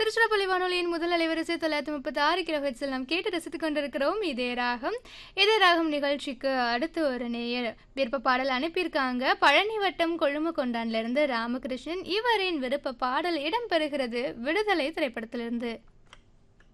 திருச்சிராப்பள்ளி வானொலியின் முதல் அலைவரிசை 936 கிலோஹெர்ட்ஸில் நாம் கேட்டு ரசித்துக் கொண்டிருக்கிறோம். இதே ராகம் நிகழ்ச்சிக்கு அடுத்து ஒரு நேயர் விருப்ப பாடல் அனுப்பியிருக்காங்க. பழனி வட்டம் கொழும்பு கொண்டான்ல இருந்து ராமகிருஷ்ணன். இவரின் விருப்ப பாடல் இடம்பெறுகிறது விடுதலை திரைப்படத்திலிருந்து.